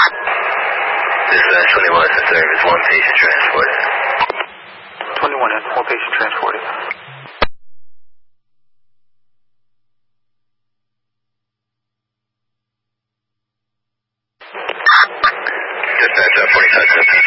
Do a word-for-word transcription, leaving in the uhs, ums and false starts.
Dispatch twenty-one to service, one patient transported. twenty-one and one patient transported. Dispatch uh, forty-five to